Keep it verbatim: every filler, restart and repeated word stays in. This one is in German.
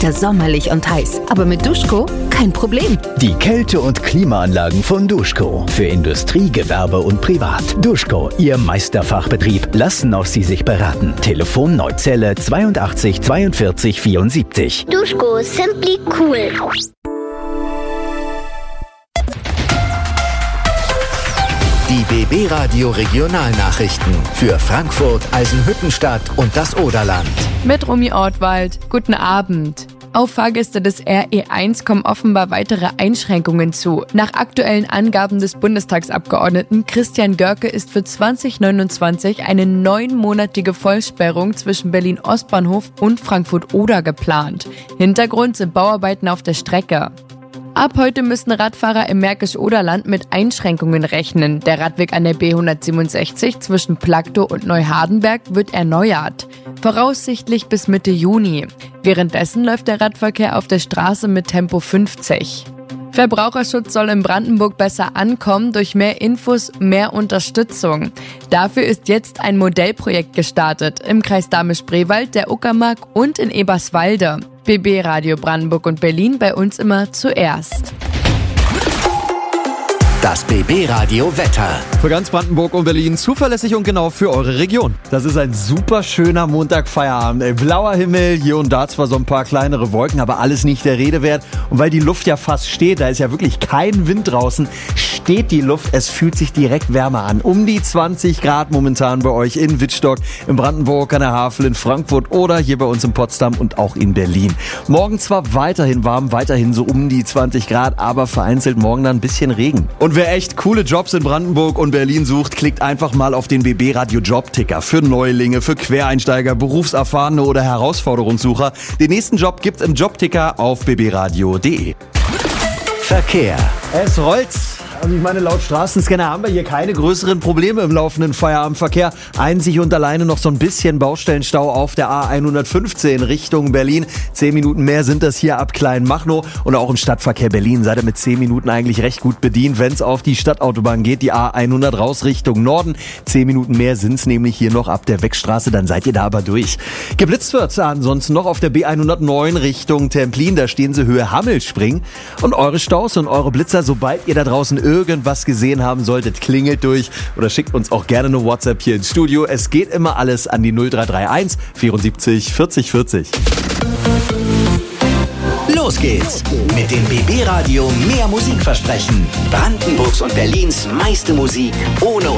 sicher sommerlich und heiß. Aber mit Duschco kein Problem. Die Kälte- und Klimaanlagen von Duschco. Für Industrie, Gewerbe und Privat. Duschco, Ihr Meisterfachbetrieb. Lassen auch Sie sich beraten. Telefon Neuzelle zweiundachtzig zweiundvierzig vierundsiebzig. Duschco, simply cool. Die B B Radio Regionalnachrichten für Frankfurt, Eisenhüttenstadt und das Oderland. Mit Romy Ortwald. Guten Abend. Auf Fahrgäste des R E eins kommen offenbar weitere Einschränkungen zu. Nach aktuellen Angaben des Bundestagsabgeordneten Christian Görke ist für zwanzig neunundzwanzig eine neunmonatige Vollsperrung zwischen Berlin-Ostbahnhof und Frankfurt-Oder geplant. Hintergrund sind Bauarbeiten auf der Strecke. Ab heute müssen Radfahrer im Märkisch-Oderland mit Einschränkungen rechnen. Der Radweg an der B hundertsiebenundsechzig zwischen Plagtow und Neuhardenberg wird erneuert. Voraussichtlich bis Mitte Juni. Währenddessen läuft der Radverkehr auf der Straße mit Tempo fünfzig. Verbraucherschutz soll in Brandenburg besser ankommen durch mehr Infos, mehr Unterstützung. Dafür ist jetzt ein Modellprojekt gestartet im Kreis Dahme-Spreewald, der Uckermark und in Eberswalde. B B Radio Brandenburg und Berlin bei uns immer zuerst. Das B B Radio Wetter. Für ganz Brandenburg und Berlin zuverlässig und genau für eure Region. Das ist ein super schöner Montagfeierabend. Ey, blauer Himmel, hier und da zwar so ein paar kleinere Wolken, aber alles nicht der Rede wert. Und weil die Luft ja fast steht, da ist ja wirklich kein Wind draußen, steht die Luft, es fühlt sich direkt wärmer an. Um die zwanzig Grad momentan bei euch in Wittstock, in Brandenburg, an der Havel, in Frankfurt oder hier bei uns in Potsdam und auch in Berlin. Morgen zwar weiterhin warm, weiterhin so um die zwanzig Grad, aber vereinzelt morgen dann ein bisschen Regen. Und wer echt coole Jobs in Brandenburg und Berlin sucht, klickt einfach mal auf den B B Radio Jobticker. Für Neulinge, für Quereinsteiger, Berufserfahrene oder Herausforderungssucher. Den nächsten Job gibt's im Jobticker auf b b radio punkt d e. Verkehr. Es rollt. Also ich meine, laut Straßenscanner haben wir hier keine größeren Probleme im laufenden Feierabendverkehr. Einzig und alleine noch so ein bisschen Baustellenstau auf der A hundertfünfzehn Richtung Berlin. Zehn Minuten mehr sind das hier ab Kleinmachnow. Und auch im Stadtverkehr Berlin seid ihr mit zehn Minuten eigentlich recht gut bedient, wenn es auf die Stadtautobahn geht. Die A hundert raus Richtung Norden. Zehn Minuten mehr sind es nämlich hier noch ab der Weckstraße. Dann seid ihr da aber durch. Geblitzt wird ansonsten noch auf der B hundertneun Richtung Templin. Da stehen sie Höhe Hammelspring. Und eure Staus und eure Blitzer, sobald ihr da draußen irgendwas gesehen haben solltet, klingelt durch oder schickt uns auch gerne eine WhatsApp hier ins Studio. Es geht immer alles an die null drei drei eins vierundsiebzig vierzig vierzig. Los geht's mit dem B B Radio Mehr Musik versprechen. Brandenburgs und Berlins meiste Musik ohne